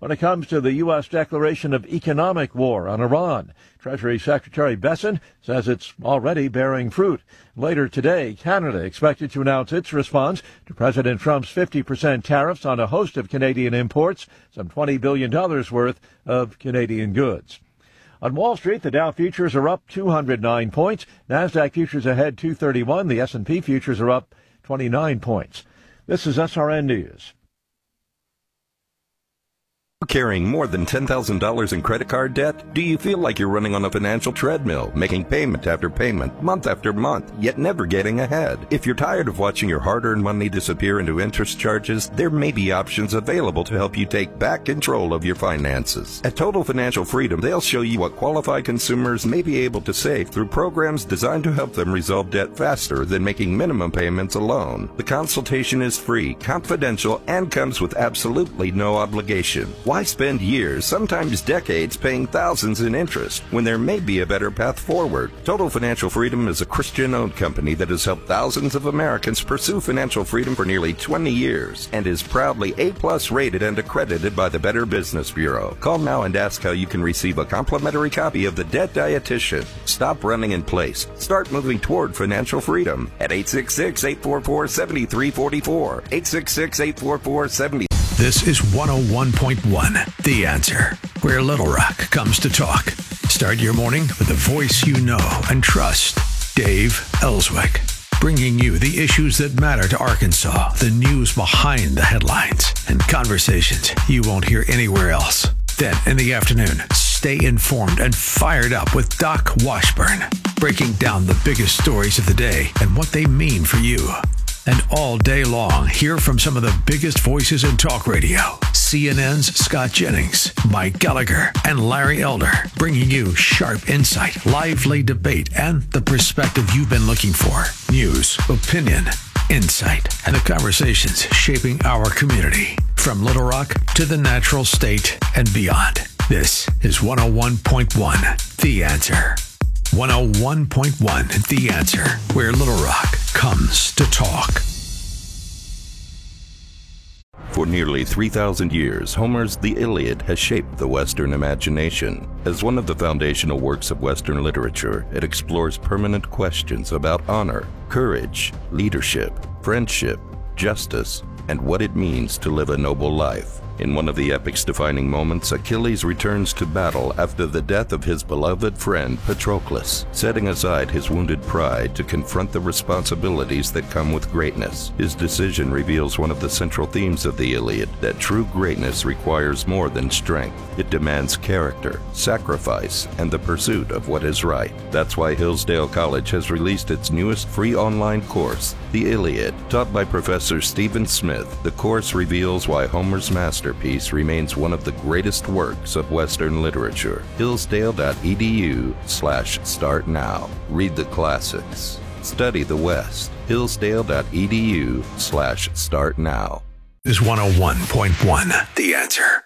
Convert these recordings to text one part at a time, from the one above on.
when it comes to the U.S. declaration of economic war on Iran. Treasury Secretary Bessent says it's already bearing fruit. Later today, Canada expected to announce its response to President Trump's 50% tariffs on a host of Canadian imports, some $20 billion worth of Canadian goods. On Wall Street, the Dow futures are up 209 points. NASDAQ futures ahead 231. The S&P futures are up 29 points. This is SRN News. Carrying more than $10,000 in credit card debt? Do you feel like you're running on a financial treadmill, making payment after payment, month after month, yet never getting ahead? If you're tired of watching your hard-earned money disappear into interest charges, there may be options available to help you take back control of your finances. At Total Financial Freedom, they'll show you what qualified consumers may be able to save through programs designed to help them resolve debt faster than making minimum payments alone. The consultation is free, confidential, and comes with absolutely no obligation. Why spend years, sometimes decades, paying thousands in interest when there may be a better path forward? Total Financial Freedom is a Christian-owned company that has helped thousands of Americans pursue financial freedom for nearly 20 years and is proudly A+ rated and accredited by the Better Business Bureau. Call now and ask how you can receive a complimentary copy of The Debt Dietitian. Stop running in place. Start moving toward financial freedom at 866-844-7344. 866-844-7344. This is 101.1 The Answer, where Little Rock comes to talk. Start your morning with a voice you know and trust. Dave Ellswick, bringing you the issues that matter to Arkansas, the news behind the headlines, and conversations you won't hear anywhere else. Then, in the afternoon, stay informed and fired up with Doc Washburn, breaking down the biggest stories of the day and what they mean for you. And all day long, hear from some of the biggest voices in talk radio. CNN's Scott Jennings, Mike Gallagher, and Larry Elder, bringing you sharp insight, lively debate, and the perspective you've been looking for. News, opinion, insight, and the conversations shaping our community. From Little Rock to the Natural State and beyond. This is 101.1 The Answer. 101.1 The Answer, where Little Rock comes to talk. For nearly 3,000 years, Homer's The Iliad has shaped the Western imagination. As one of the foundational works of Western literature, it explores permanent questions about honor, courage, leadership, friendship, justice, and what it means to live a noble life. In one of the epic's defining moments, Achilles returns to battle after the death of his beloved friend Patroclus, setting aside his wounded pride to confront the responsibilities that come with greatness. His decision reveals one of the central themes of the Iliad, that true greatness requires more than strength. It demands character, sacrifice, and the pursuit of what is right. That's why Hillsdale College has released its newest free online course, The Iliad. Taught by Professor Stephen Smith, the course reveals why Homer's masterpiece remains one of the greatest works of Western literature. Hillsdale.edu/start now. Read the classics. Study the West. Hillsdale.edu/start now. Is 101.1 The Answer.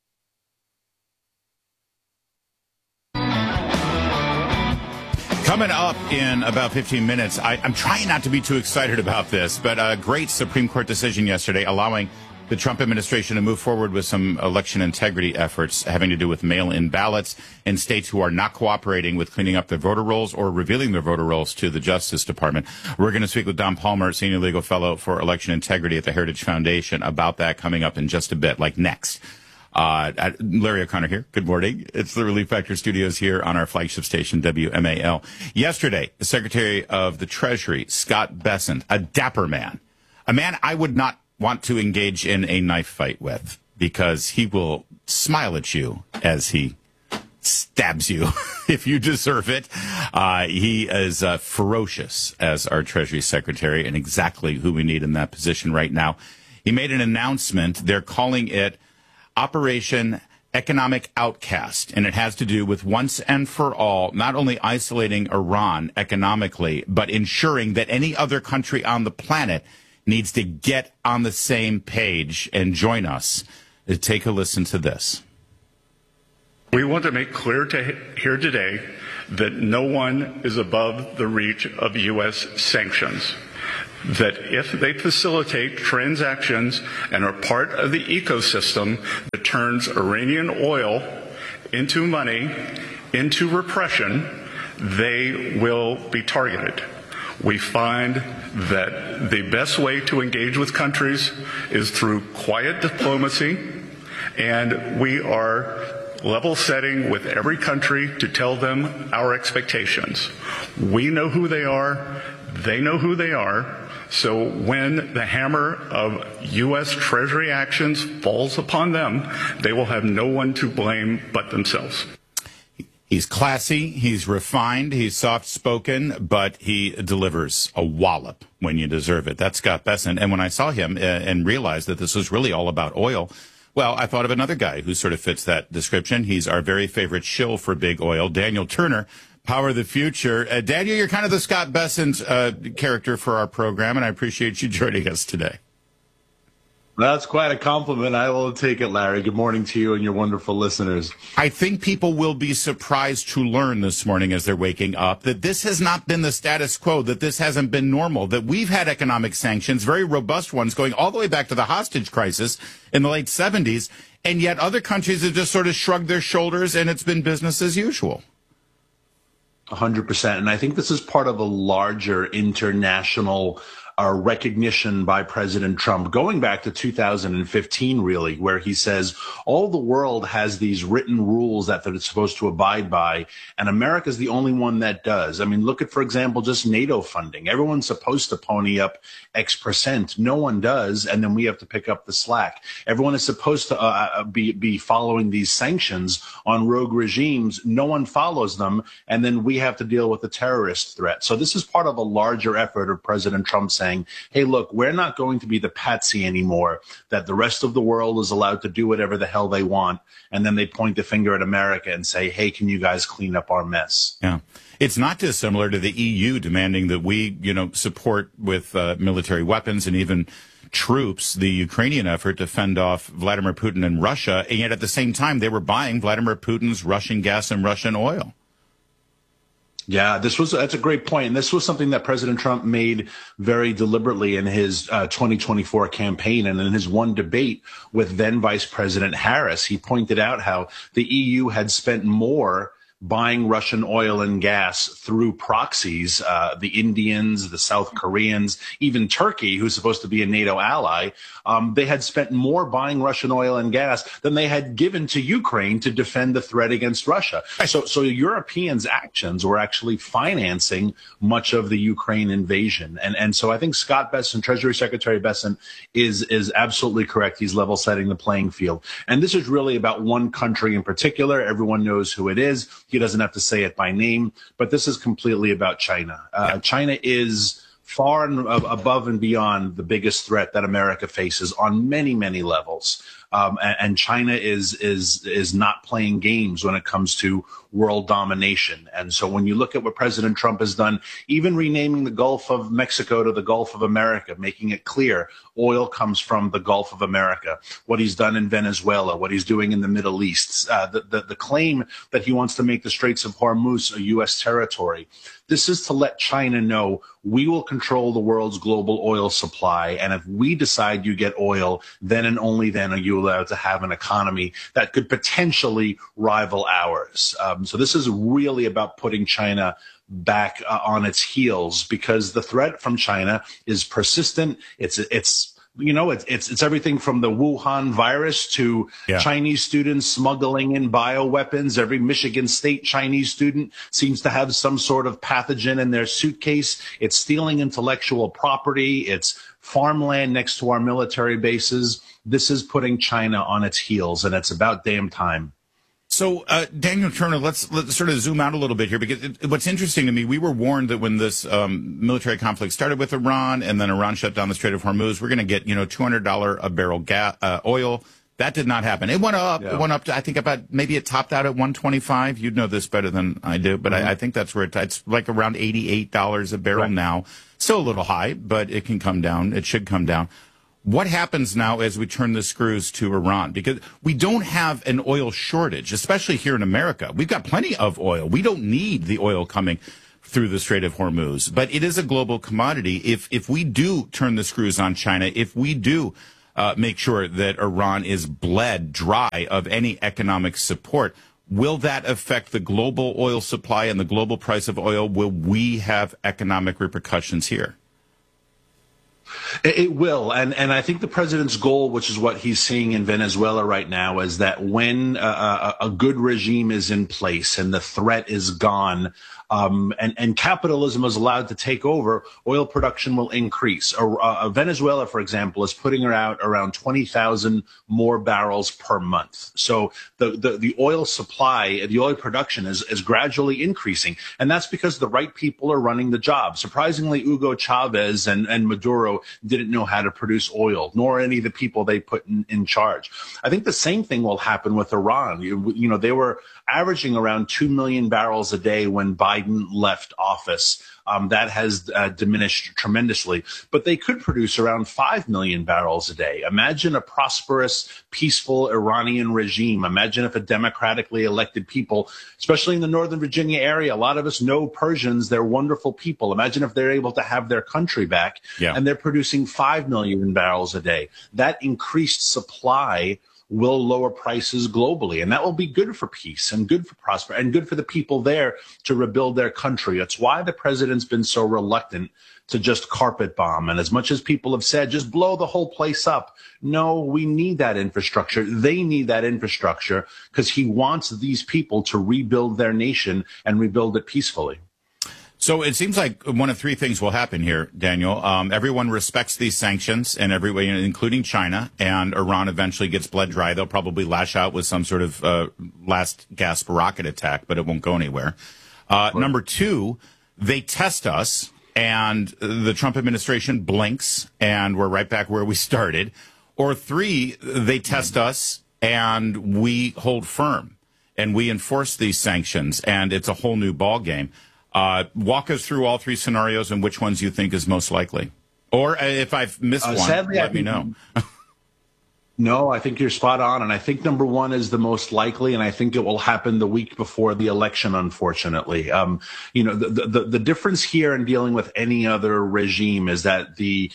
Coming up in about 15 minutes, I'm trying not to be too excited about this, but a great Supreme Court decision yesterday allowing the Trump administration to move forward with some election integrity efforts having to do with mail-in ballots in states who are not cooperating with cleaning up their voter rolls or revealing their voter rolls to the Justice Department. We're going to speak with Don Palmer, Senior Legal Fellow for Election Integrity at the Heritage Foundation, about that coming up in just a bit, like next. Larry O'Connor here. Good morning. It's the Relief Factor Studios here on our flagship station, WMAL. Yesterday, the Secretary of the Treasury, Scott Bessent, a dapper man, a man I would not want to engage in a knife fight with, because he will smile at you as he stabs you if you deserve it. He is ferocious as our Treasury Secretary and exactly who we need in that position right now. He made an announcement. They're calling it Operation Economic Outcast, and it has to do with once and for all not only isolating Iran economically, but ensuring that any other country on the planet needs to get on the same page and join us. Take a listen to this. We want to make clear here today that no one is above the reach of U.S. sanctions. that if they facilitate transactions and are part of the ecosystem that turns Iranian oil into money, into repression, they will be targeted. We find that the best way to engage with countries is through quiet diplomacy, and we are level setting with every country to tell them our expectations. We know who they are, they know who they are, so when the hammer of U.S. Treasury actions falls upon them, they will have no one to blame but themselves. He's classy, he's refined, he's soft-spoken, but he delivers a wallop when you deserve it. That's Scott Bessent. And when I saw him and realized that this was really all about oil, well, I thought of another guy who sort of fits that description. He's our very favorite shill for big oil, Daniel Turner, Power of the Future. Daniel, you're kind of the Scott Bessent character for our program, and I appreciate you joining us today. That's quite a compliment. I will take it, Larry. Good morning to you and your wonderful listeners. I think people will be surprised to learn this morning as they're waking up that this has not been the status quo, that this hasn't been normal, that we've had economic sanctions, very robust ones, going all the way back to the hostage crisis in the late 70s, and yet other countries have just sort of shrugged their shoulders and it's been business as usual. 100%. And I think this is part of a larger international recognition by President Trump, going back to 2015, really, where he says all the world has these written rules that they're supposed to abide by, and America's the only one that does. I mean, look at, for example, just NATO funding. Everyone's supposed to pony up X%. No one does, and then we have to pick up the slack. Everyone is supposed to be following these sanctions on rogue regimes. No one follows them, and then we have to deal with the terrorist threat. So this is part of a larger effort of President Trump saying, hey, look, we're not going to be the patsy anymore, that the rest of the world is allowed to do whatever the hell they want. And then they point the finger at America and say, hey, can you guys clean up our mess? Yeah. It's not dissimilar to the EU demanding that we, support with military weapons and even troops the Ukrainian effort to fend off Vladimir Putin and Russia. And yet at the same time, they were buying Vladimir Putin's Russian gas and Russian oil. Yeah, that's a great point. And this was something that President Trump made very deliberately in his 2024 campaign. And in his one debate with then Vice President Harris, he pointed out how the EU had spent more buying Russian oil and gas through proxies, the Indians, the South Koreans, even Turkey, who's supposed to be a NATO ally. They had spent more buying Russian oil and gas than they had given to Ukraine to defend the threat against Russia. So Europeans' actions were actually financing much of the Ukraine invasion. And so I think Scott Bessent, Treasury Secretary Bessent, is absolutely correct. He's level setting the playing field. And this is really about one country in particular. Everyone knows who it is. He doesn't have to say it by name, but this is completely about China. China is far and above and beyond the biggest threat that America faces on many, many levels. And China is not playing games when it comes to world domination. And so when you look at what President Trump has done, even renaming the Gulf of Mexico to the Gulf of America, making it clear oil comes from the Gulf of America, what he's done in Venezuela, what he's doing in the Middle East, the claim that he wants to make the Straits of Hormuz a U.S. territory. This is to let China know we will control the world's global oil supply. And if we decide you get oil, then and only then are you allowed to have an economy that could potentially rival ours. So this is really about putting China back on its heels, because the threat from China is persistent. It's everything from the Wuhan virus to Chinese students smuggling in bioweapons. Every Michigan State Chinese student seems to have some sort of pathogen in their suitcase. It's stealing intellectual property. It's farmland next to our military bases. This is putting China on its heels, and it's about damn time. So, Daniel Turner, let's sort of zoom out a little bit here, because what's interesting to me, we were warned that when this military conflict started with Iran, and then Iran shut down the Strait of Hormuz, we're going to get $200 a barrel oil. That did not happen. It went up. Yeah. It went up to, I think, maybe it topped out at $125. You'd know this better than I do, but I think that's where it's like around $88 a barrel now. Still a little high, but it can come down. It should come down. What happens now as we turn the screws to Iran? Because we don't have an oil shortage, especially here in America. We've got plenty of oil. We don't need the oil coming through the Strait of Hormuz. But it is a global commodity. If we do turn the screws on China, if we do make sure that Iran is bled dry of any economic support, will that affect the global oil supply and the global price of oil? Will we have economic repercussions here? It will. And I think the president's goal, which is what he's seeing in Venezuela right now, is that when a good regime is in place and the threat is gone, and capitalism is allowed to take over, oil production will increase. Venezuela, for example, is putting out around 20,000 more barrels per month. So the oil supply, the oil production is gradually increasing. And that's because the right people are running the job. Surprisingly, Hugo Chavez and Maduro didn't know how to produce oil, nor any of the people they put in charge. I think the same thing will happen with Iran. You know, they were averaging around 2 million barrels a day when Biden left office. That has diminished tremendously, but they could produce around 5 million barrels a day. Imagine a prosperous, peaceful Iranian regime. Imagine if a democratically elected people, especially in the Northern Virginia area, a lot of us know Persians, they're wonderful people. Imagine if they're able to have their country back, and they're producing 5 million barrels a day. That increased supply will lower prices globally. And that will be good for peace and good for prosperity and good for the people there to rebuild their country. It's why the president's been so reluctant to just carpet bomb. And as much as people have said, just blow the whole place up. No, we need that infrastructure. They need that infrastructure because he wants these people to rebuild their nation and rebuild it peacefully. So it seems like one of three things will happen here, Daniel. Everyone respects these sanctions, and everyone, including China, and Iran eventually gets bled dry. They'll probably lash out with some sort of last gasp rocket attack, but it won't go anywhere. Number two, they test us, and the Trump administration blinks, and we're right back where we started. Or three, they test us, and we hold firm, and we enforce these sanctions, and it's a whole new ballgame. Walk us through all three scenarios and which ones you think is most likely. Or if I've missed one, sadly, let me know. No, I think you're spot on. And I think number one is the most likely. And I think it will happen the week before the election, unfortunately. The difference here in dealing with any other regime is that the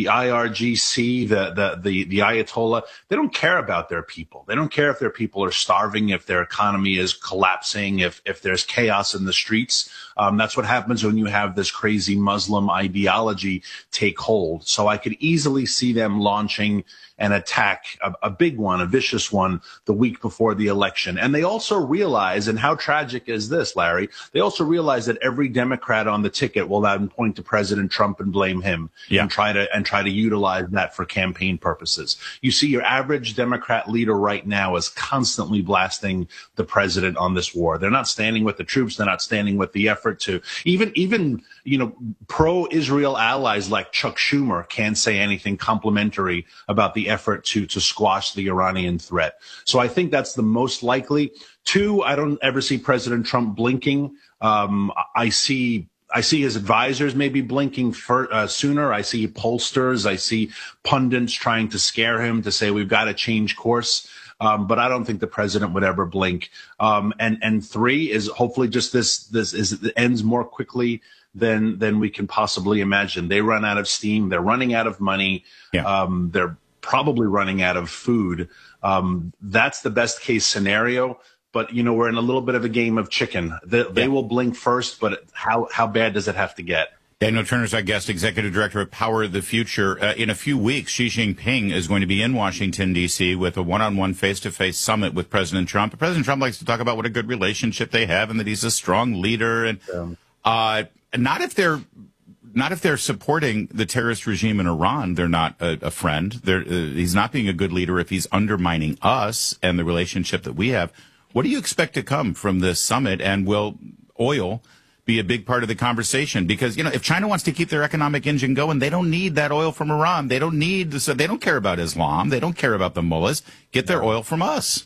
IRGC, the Ayatollah, they don't care about their people. They don't care if their people are starving, if their economy is collapsing, if there's chaos in the streets. That's what happens when you have this crazy Muslim ideology take hold. So I could easily see them launching an attack, a big one, a vicious one, the week before the election. And they also realize, and how tragic is this, Larry? They also realize that every Democrat on the ticket will then point to President Trump and blame him and try to utilize that for campaign purposes. You see, your average Democrat leader right now is constantly blasting the president on this war. They're not standing with the troops. They're not standing with the effort to even pro-Israel allies like Chuck Schumer can't say anything complimentary about the effort to squash the Iranian threat. So I think that's the most likely. Two, I don't ever see President Trump blinking. I see his advisors maybe blinking sooner. I see pollsters. I see pundits trying to scare him to say we've got to change course. But I don't think the president would ever blink. And three is hopefully just this ends more quickly than we can possibly imagine. They run out of steam. They're running out of money. They're probably running out of food. That's the best case scenario. But, we're in a little bit of a game of chicken. They will blink first, but how bad does it have to get? Daniel Turner's our guest, Executive Director of Power of the Future. In a few weeks, Xi Jinping is going to be in Washington, D.C. with a one-on-one, face-to-face summit with President Trump. President Trump likes to talk about what a good relationship they have and that he's a strong leader. And not if they're supporting the terrorist regime in Iran, they're not a friend. He's not being a good leader if he's undermining us and the relationship that we have. What do you expect to come from this summit, and will oil be a big part of the conversation? Because, if China wants to keep their economic engine going, they don't need that oil from Iran. They don't care about Islam. They don't care about the mullahs. Get their oil from us.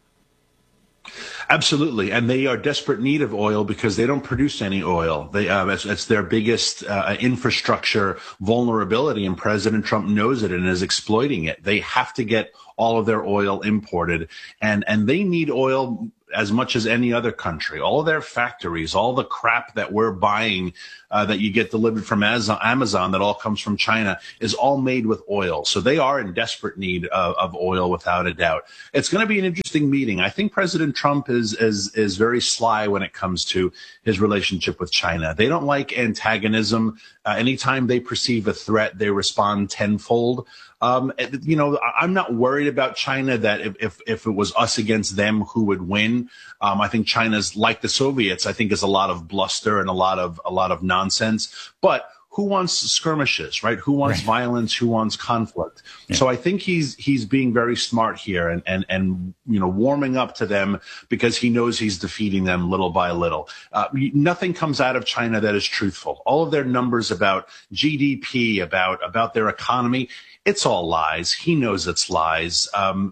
Absolutely. And they are desperate need of oil because they don't produce any oil. It's their biggest infrastructure vulnerability, and President Trump knows it and is exploiting it. They have to get all of their oil imported, and they need oil as much as any other country. All of their factories, all the crap that we're buying that you get delivered from Amazon that all comes from China is all made with oil. So they are in desperate need of oil, without a doubt. It's going to be an interesting meeting. I think President Trump is very sly when it comes to his relationship with China. They don't like antagonism. Anytime they perceive a threat, they respond tenfold. I'm not worried about China that if it was us against them, who would win. I think China's like the Soviets. I think is a lot of bluster and a lot of nonsense. But who wants skirmishes, right? Who wants violence? Who wants conflict? Yeah. So I think he's being very smart here and warming up to them because he knows he's defeating them little by little. Nothing comes out of China that is truthful. All of their numbers about GDP, about their economy, it's all lies. He knows it's lies.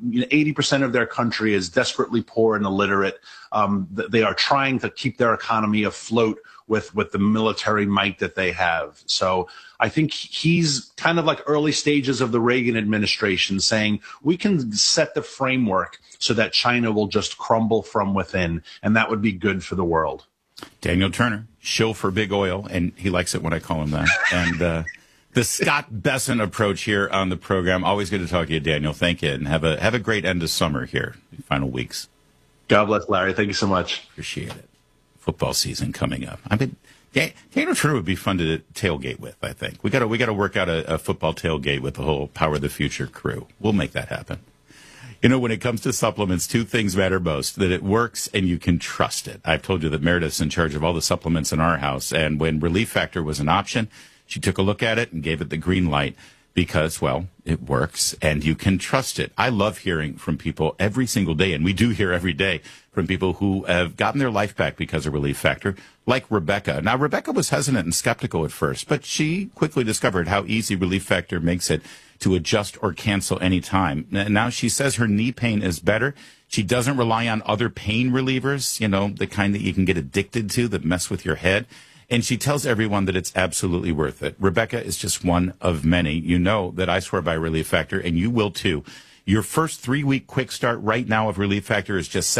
80% of their country is desperately poor and illiterate. They are trying to keep their economy afloat with the military might that they have. So I think he's kind of like early stages of the Reagan administration saying we can set the framework so that China will just crumble from within, and that would be good for the world. Daniel Turner, shill for big oil, and he likes it when I call him that. And the Scott Besson approach here on the program. Always good to talk to you, Daniel. Thank you, and have a great end of summer here, final weeks. God bless, Larry. Thank you so much. Appreciate it. Football season coming up. Daniel Turner would be fun to tailgate with, I think. We got to work out a football tailgate with the whole Power of the Future crew. We'll make that happen. When it comes to supplements, two things matter most: that it works and you can trust it. I've told you that Meredith's in charge of all the supplements in our house, and when Relief Factor was an option, she took a look at it and gave it the green light because, well, it works and you can trust it. I love hearing from people every single day, and we do hear every day from people who have gotten their life back because of Relief Factor, like Rebecca. Now, Rebecca was hesitant and skeptical at first, but she quickly discovered how easy Relief Factor makes it to adjust or cancel any time. Now she says her knee pain is better. She doesn't rely on other pain relievers, the kind that you can get addicted to that mess with your head. And she tells everyone that it's absolutely worth it. Rebecca is just one of many. You know that I swear by Relief Factor, and you will too. Your first 3-week quick start right now of Relief Factor is just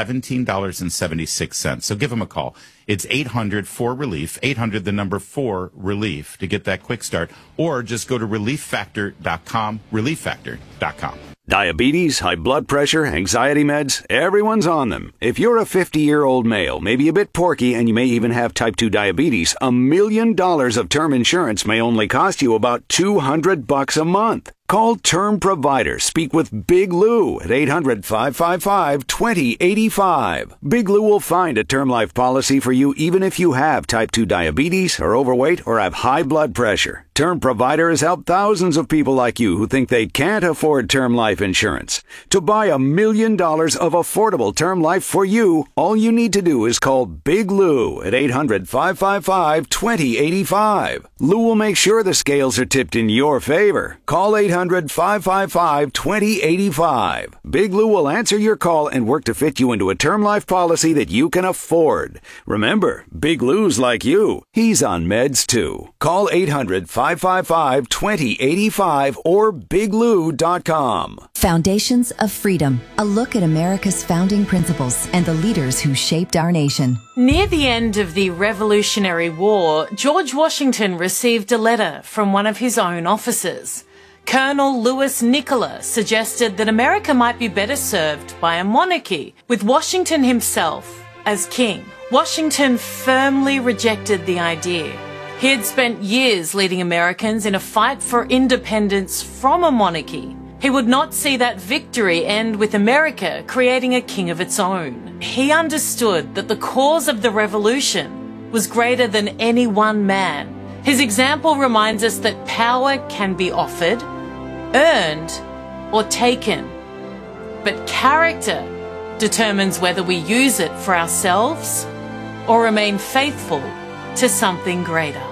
$17.76. So give them a call. It's 800-4-RELIEF, 800 the number 4-RELIEF to get that quick start. Or just go to ReliefFactor.com, ReliefFactor.com. Diabetes, high blood pressure, anxiety meds, everyone's on them. If you're a 50-year-old male, maybe a bit porky, and you may even have type 2 diabetes, $1 million of term insurance may only cost you about $200 a month. Call Term Provider. Speak with Big Lou at 800-555-2085. Big Lou will find a term life policy for you even if you have type 2 diabetes, are overweight, or have high blood pressure. Term Provider has helped thousands of people like you who think they can't afford term life insurance. To buy $1 million of affordable term life for you, all you need to do is call Big Lou at 800-555-2085. Lou will make sure the scales are tipped in your favor. Call 800-555-2085. Big Lou will answer your call and work to fit you into a term life policy that you can afford. Remember, Big Lou's like you. He's on meds too. Call 800-555-2085 or biglou.com. Foundations of Freedom, a look at America's founding principles and the leaders who shaped our nation. Near the end of the Revolutionary War, George Washington received a letter from one of his own officers. Colonel Louis Nicola suggested that America might be better served by a monarchy, with Washington himself as king. Washington firmly rejected the idea. He had spent years leading Americans in a fight for independence from a monarchy. He would not see that victory end with America creating a king of its own. He understood that the cause of the revolution was greater than any one man. His example reminds us that power can be offered, earned, or taken. But character determines whether we use it for ourselves or remain faithful to something greater.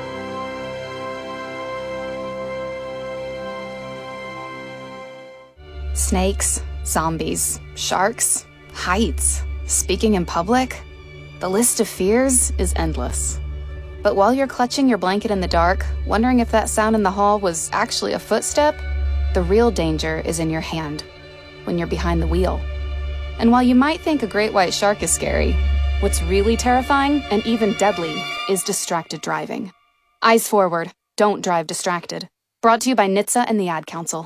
Snakes, zombies, sharks, heights, speaking in public. The list of fears is endless. But while you're clutching your blanket in the dark, wondering if that sound in the hall was actually a footstep, the real danger is in your hand, when you're behind the wheel. And while you might think a great white shark is scary, what's really terrifying and even deadly is distracted driving. Eyes forward. Don't drive distracted. Brought to you by NHTSA and the Ad Council.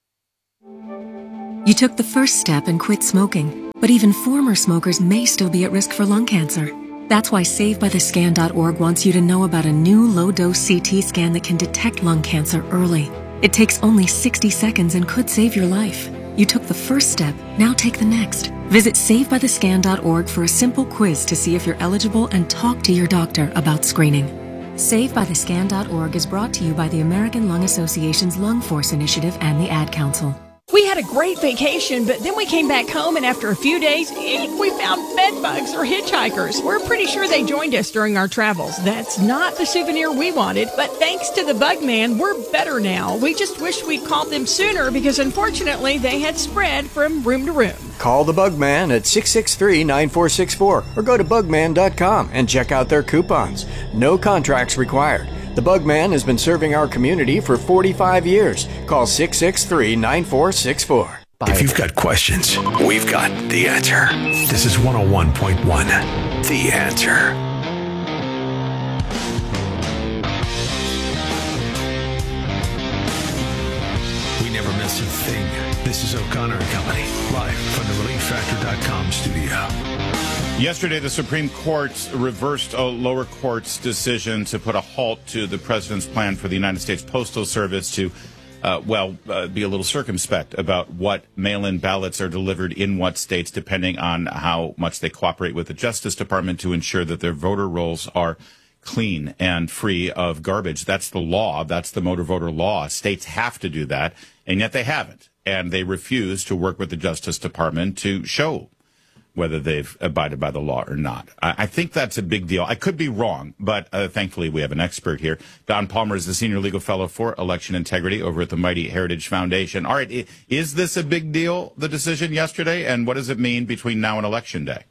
You took the first step and quit smoking, but even former smokers may still be at risk for lung cancer. That's why SaveByTheScan.org wants you to know about a new low-dose CT scan that can detect lung cancer early. It takes only 60 seconds and could save your life. You took the first step, now take the next. Visit SaveByTheScan.org for a simple quiz to see if you're eligible and talk to your doctor about screening. SaveByTheScan.org is brought to you by the American Lung Association's Lung Force Initiative and the Ad Council. We had a great vacation, but then we came back home, and after a few days, we found bed bugs or hitchhikers. We're pretty sure they joined us during our travels. That's not the souvenir we wanted, but thanks to the Bug Man, we're better now. We just wish we'd called them sooner because, unfortunately, they had spread from room to room. Call the Bug Man at 663-9464 or go to bugman.com and check out their coupons. No contracts required. The Bug Man has been serving our community for 45 years. Call 663-9464. If you've got questions, we've got the answer. This is 101.1 The Answer. We never miss a thing. This is O'Connor and Company, live from the ReliefFactor.com studio. Yesterday, the Supreme Court reversed a lower court's decision to put a halt to the president's plan for the United States Postal Service to, be a little circumspect about what mail-in ballots are delivered in what states, depending on how much they cooperate with the Justice Department to ensure that their voter rolls are clean and free of garbage. That's the law. That's the motor voter law. States have to do that, and yet they haven't. And they refuse to work with the Justice Department to show whether they've abided by the law or not. I think that's a big deal. I could be wrong, but thankfully we have an expert here. Don Palmer is the Senior Legal Fellow for Election Integrity over at the Mighty Heritage Foundation. All right, is this a big deal, the decision yesterday, and what does it mean between now and Election Day?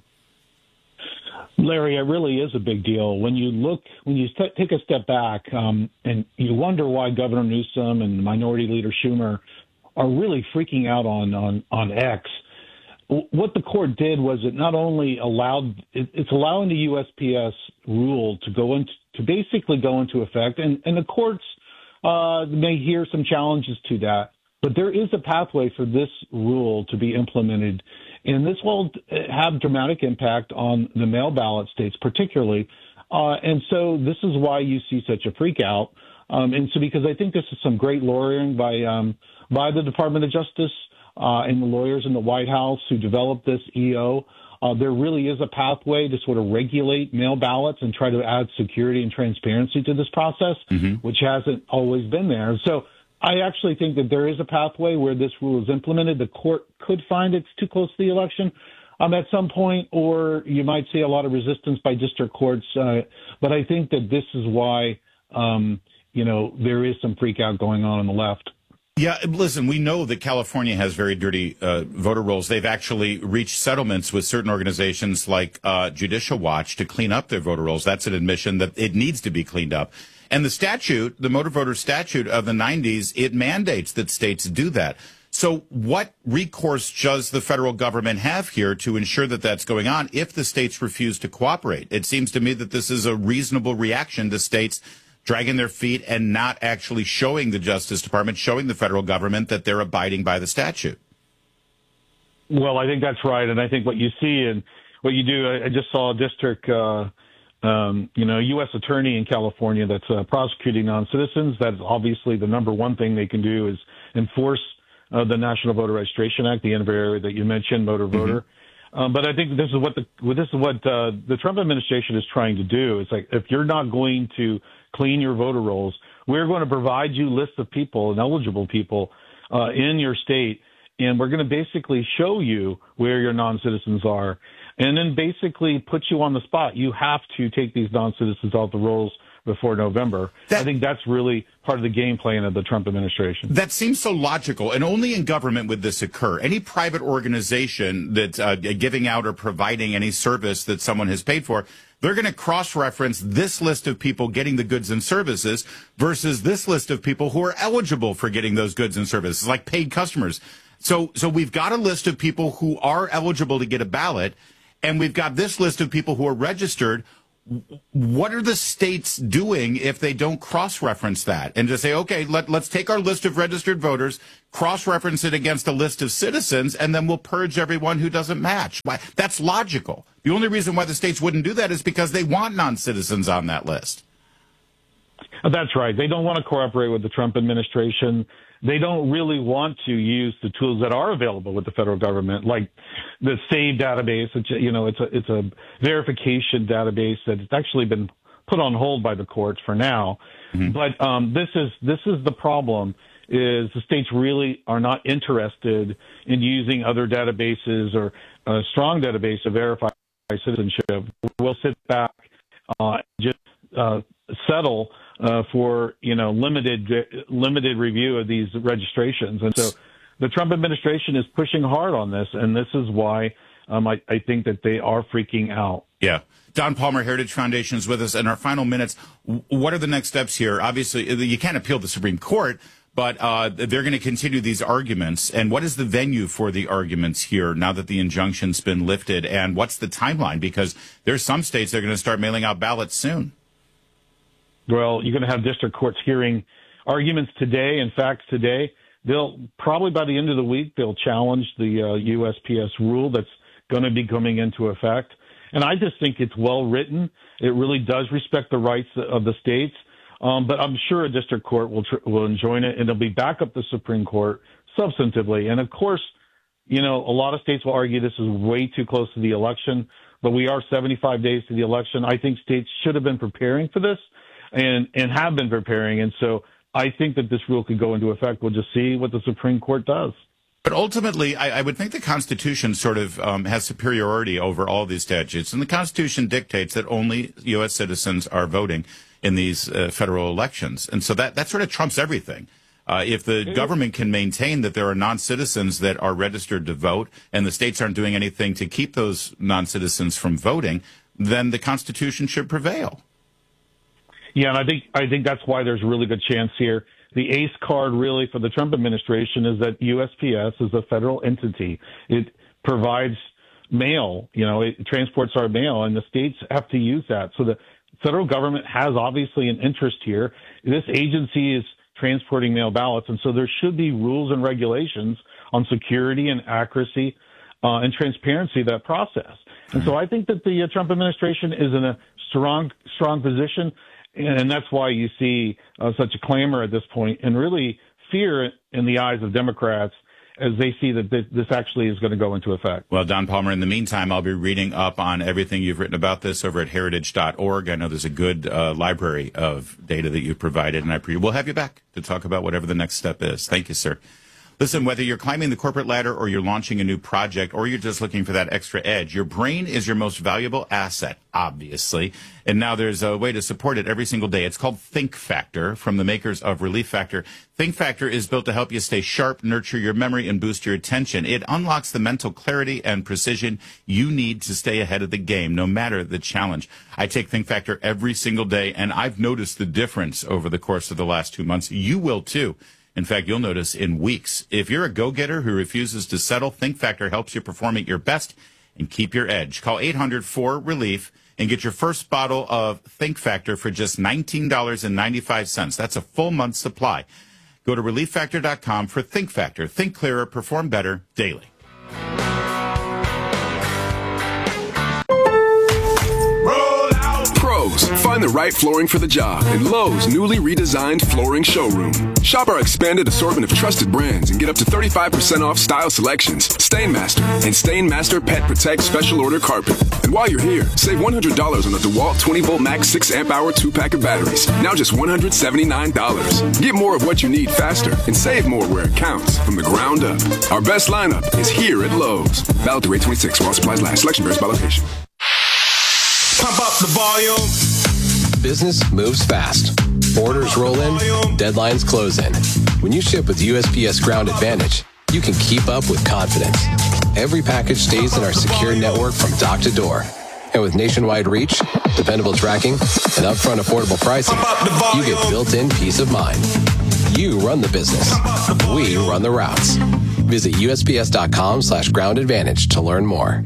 Larry, it really is a big deal. When you take a step back and you wonder why Governor Newsom and Minority Leader Schumer are really freaking out on X. What the court did was it not only it's allowing the USPS rule to basically go into effect, and the courts may hear some challenges to that, but there is a pathway for this rule to be implemented, and this will have dramatic impact on the mail ballot states particularly, and so this is why you see such a freak out, and so because I think this is some great lawyering by the Department of Justice, and the lawyers in the White House who developed this EO. There really is a pathway to sort of regulate mail ballots and try to add security and transparency to this process, which hasn't always been there. So I actually think that there is a pathway where this rule is implemented. The court could find it's too close to the election at some point, or you might see a lot of resistance by district courts. But I think that this is why, there is some freak out going on the left. Yeah, listen, we know that California has very dirty voter rolls. They've actually reached settlements with certain organizations like Judicial Watch to clean up their voter rolls. That's an admission that it needs to be cleaned up. And the statute, the motor voter statute of the 90s, it mandates that states do that. So what recourse does the federal government have here to ensure that that's going on if the states refuse to cooperate? It seems to me that this is a reasonable reaction to states dragging their feet and not actually showing the Justice Department, showing the federal government that they're abiding by the statute. Well, I think that's right. And I think what you see and what you do, I just saw a district, U.S. attorney in California that's prosecuting non-citizens. That's obviously the number one thing they can do is enforce the National Voter Registration Act, the area that you mentioned, motor voter. But I think this is what the Trump administration is trying to do. It's like, if you're not going to clean your voter rolls, we're going to provide you lists of people and eligible people in your state, and we're going to basically show you where your non-citizens are, and then basically put you on the spot. You have to take these non-citizens off the rolls before November. I think that's really part of the game plan of the Trump administration. That seems so logical, and only in government would this occur. Any private organization that's giving out or providing any service that someone has paid for, they're going to cross-reference this list of people getting the goods and services versus this list of people who are eligible for getting those goods and services, like paid customers. So we've got a list of people who are eligible to get a ballot, and we've got this list of people who are registered. What are the states doing if they don't cross-reference that and just say, okay, let's take our list of registered voters, cross-reference it against a list of citizens, and then we'll purge everyone who doesn't match? Why? That's logical. The only reason why the states wouldn't do that is because they want non-citizens on that list. That's right. They don't want to cooperate with the Trump administration. They don't really want to use the tools that are available with the federal government, like the SAVE database. It's a verification database that has actually been put on hold by the courts for now. Mm-hmm. But this is the problem: is the states really are not interested in using other databases or a strong database to verify citizenship. We'll sit back and just settle for limited review of these registrations. And so the Trump administration is pushing hard on this, and this is why I think that they are freaking out. Yeah. Don Palmer, Heritage Foundation, is with us. In our final minutes, what are the next steps here? Obviously, you can't appeal the Supreme Court, but they're going to continue these arguments. And what is the venue for the arguments here now that the injunction's been lifted? And what's the timeline? Because there's some states that are going to start mailing out ballots soon. Well, you're going to have district courts hearing arguments today. In fact, today, they'll probably by the end of the week, they'll challenge the USPS rule that's going to be coming into effect. And I just think it's well written. It really does respect the rights of the states. But I'm sure a district court will enjoin it, and it'll be back up the Supreme Court substantively. And of course, a lot of states will argue this is way too close to the election, but we are 75 days to the election. I think states should have been preparing for this. And have been preparing. And so I think that this rule could go into effect. We'll just see what the Supreme Court does. But ultimately, I would think the Constitution sort of has superiority over all these statutes. And the Constitution dictates that only U.S. citizens are voting in these federal elections. And so that sort of trumps everything. If the government can maintain that there are non-citizens that are registered to vote and the states aren't doing anything to keep those non-citizens from voting, then the Constitution should prevail. Yeah, and I think that's why there's a really good chance here. The ace card really for the Trump administration is that USPS is a federal entity. It provides mail, it transports our mail, and the states have to use that. So the federal government has obviously an interest here. This agency is transporting mail ballots, and so there should be rules and regulations on security and accuracy and transparency of that process. And so I think that the Trump administration is in a strong position. And that's why you see such a clamor at this point and really fear in the eyes of Democrats as they see that this actually is going to go into effect. Well, Don Palmer, in the meantime, I'll be reading up on everything you've written about this over at heritage.org. I know there's a good library of data that you've provided, and we'll have you back to talk about whatever the next step is. Thank you, sir. Listen, whether you're climbing the corporate ladder or you're launching a new project or you're just looking for that extra edge, your brain is your most valuable asset, obviously. And now there's a way to support it every single day. It's called Think Factor from the makers of Relief Factor. Think Factor is built to help you stay sharp, nurture your memory, and boost your attention. It unlocks the mental clarity and precision you need to stay ahead of the game, no matter the challenge. I take Think Factor every single day, and I've noticed the difference over the course of the last 2 months. You will, too. In fact, you'll notice in weeks. If you're a go-getter who refuses to settle, Think Factor helps you perform at your best and keep your edge. Call 800-4RELIEF and get your first bottle of Think Factor for just $19.95. That's a full month's supply. Go to ReliefFactor.com for Think Factor. Think clearer, perform better daily. Pros, find the right flooring for the job in Lowe's newly redesigned flooring showroom. Shop our expanded assortment of trusted brands and get up to 35% off style selections, Stainmaster, and Stainmaster Pet Protect Special Order Carpet. And while you're here, save $100 on the DeWalt 20-volt max 6-amp-hour 2-pack of batteries. Now just $179. Get more of what you need faster and save more where it counts from the ground up. Our best lineup is here at Lowe's. Valid through 8/26 while supplies last. Selection varies by location. Pump up the volume. Business moves fast. Orders roll in, deadlines close in. When you ship with USPS Ground Advantage, you can keep up with confidence. Every package stays in our secure network from dock to door. And with nationwide reach, dependable tracking, and upfront affordable pricing, you get built-in peace of mind. You run the business. We run the routes. Visit USPS.com/groundadvantage to learn more.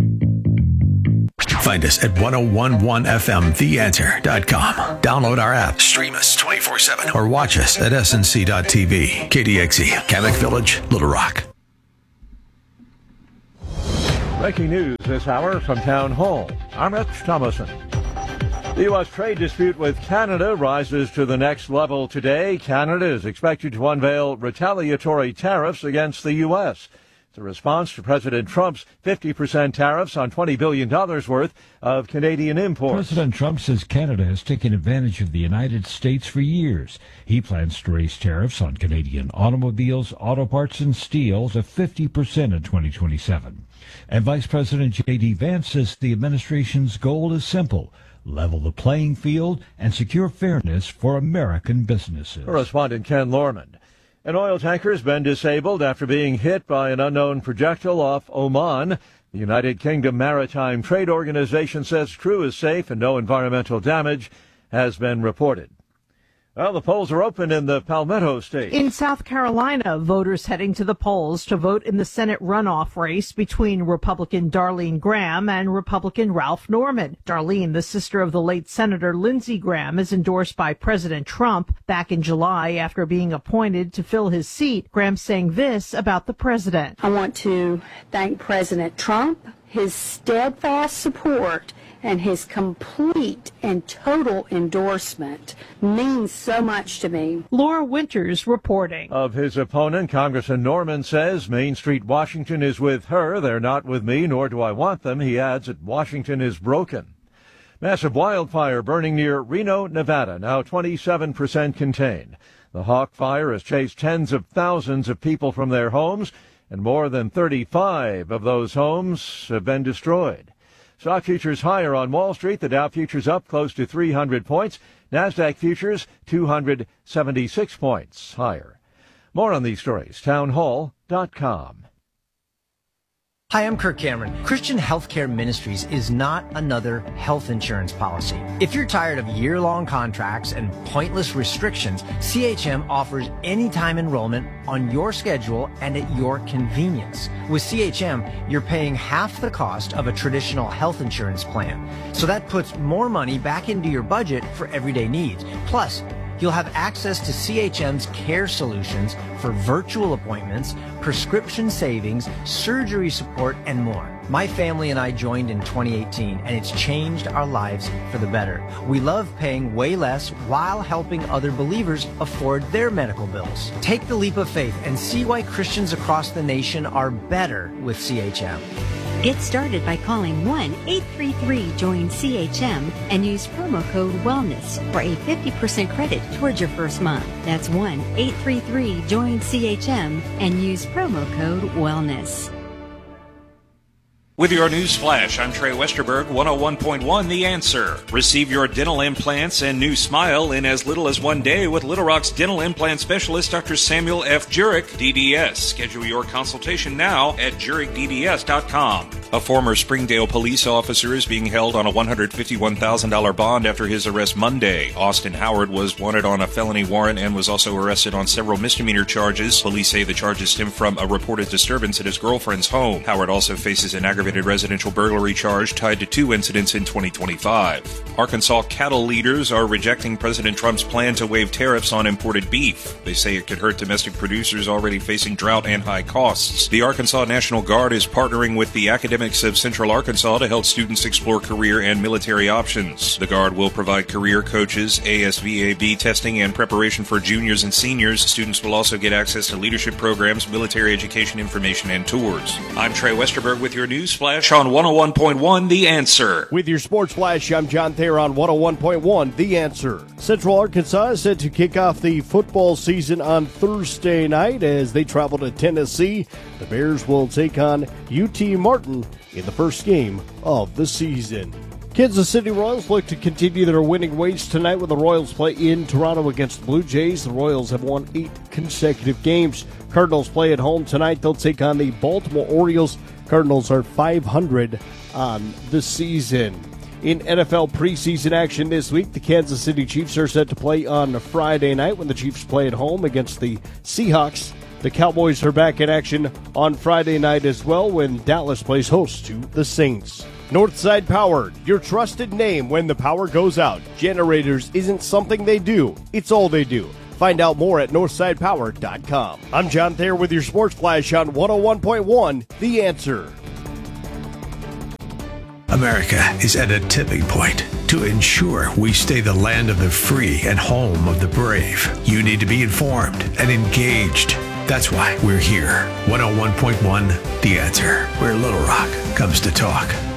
Find us at 1015theanswer.com. Download our app, stream us 24/7, or watch us at snc.tv. KDXE, Kamek Village, Little Rock. Breaking news this hour from Town Hall. I'm Rich Thomason. The U.S. trade dispute with Canada rises to the next level today. Canada is expected to unveil retaliatory tariffs against the U.S. It's a response to President Trump's 50% tariffs on $20 billion worth of Canadian imports. President Trump says Canada has taken advantage of the United States for years. He plans to raise tariffs on Canadian automobiles, auto parts, and steel to 50% in 2027. And Vice President J.D. Vance says the administration's goal is simple: level the playing field and secure fairness for American businesses. Correspondent Ken Lorman. An oil tanker has been disabled after being hit by an unknown projectile off Oman. The United Kingdom Maritime Trade Organization says crew is safe and no environmental damage has been reported. Well, the polls are open in the Palmetto State. In South Carolina, voters heading to the polls to vote in the Senate runoff race between Republican Darlene Graham and Republican Ralph Norman. Darlene, the sister of the late Senator Lindsey Graham, is endorsed by President Trump. Back in July, after being appointed to fill his seat, Graham saying this about the president. I want to thank President Trump, his steadfast support, and his complete and total endorsement means so much to me. Laura Winters reporting. Of his opponent, Congressman Norman says Main Street Washington is with her. They're not with me, nor do I want them. He adds that Washington is broken. Massive wildfire burning near Reno, Nevada, now 27% contained. The Hawk Fire has chased tens of thousands of people from their homes, and more than 35 of those homes have been destroyed. Stock futures higher on Wall Street. The Dow futures up close to 300 points. NASDAQ futures 276 points higher. More on these stories, townhall.com. Hi, I'm Kirk Cameron. Christian Healthcare Ministries is not another health insurance policy. If you're tired of year-long contracts and pointless restrictions, CHM offers anytime enrollment on your schedule and at your convenience. With CHM, you're paying half the cost of a traditional health insurance plan. So that puts more money back into your budget for everyday needs. Plus, you'll have access to CHM's care solutions for virtual appointments, prescription savings, surgery support, and more. My family and I joined in 2018, and it's changed our lives for the better. We love paying way less while helping other believers afford their medical bills. Take the leap of faith and see why Christians across the nation are better with CHM. Get started by calling 1-833-JOIN-CHM and use promo code WELLNESS for a 50% credit towards your first month. That's 1-833-JOIN-CHM and use promo code WELLNESS. With your news flash, I'm Trey Westerberg, 101.1 The Answer. Receive your dental implants and new smile in as little as 1 day with Little Rock's dental implant specialist, Dr. Samuel F. Jurek, DDS. Schedule your consultation now at JurekDDS.com. A former Springdale police officer is being held on a $151,000 bond after his arrest Monday. Austin Howard was wanted on a felony warrant and was also arrested on several misdemeanor charges. Police say the charges stem from a reported disturbance at his girlfriend's home. Howard also faces an aggravated residential burglary charge tied to 2 incidents in 2025. Arkansas cattle leaders are rejecting President Trump's plan to waive tariffs on imported beef. They say it could hurt domestic producers already facing drought and high costs. The Arkansas National Guard is partnering with the academics of Central Arkansas to help students explore career and military options. The Guard will provide career coaches, ASVAB testing, and preparation for juniors and seniors. Students will also get access to leadership programs, military education information, and tours. I'm Trey Westerberg with your news flash on 101.1 The Answer. With your sports flash, I'm John Thayer on 101.1 The Answer. Central Arkansas is set to kick off the football season on Thursday night as they travel to Tennessee. The Bears will take on UT Martin in the first game of the season. Kansas City Royals look to continue their winning ways tonight when the Royals play in Toronto against the Blue Jays. The Royals have won 8 consecutive games. Cardinals play at home tonight. They'll take on the Baltimore Orioles. Cardinals are 500 on the season. In NFL preseason action this week, the Kansas City Chiefs are set to play on Friday night when the Chiefs play at home against the Seahawks. The Cowboys are back in action on Friday night as well when Dallas plays host to the Saints. Northside Power, your trusted name when the power goes out. Generators isn't something they do, it's all they do. Find out more at northsidepower.com. I'm John Thayer with your Sports Flash on 101.1 The Answer. America is at a tipping point. To ensure we stay the land of the free and home of the brave, you need to be informed and engaged. That's why we're here. 101.1 The Answer, where Little Rock comes to talk.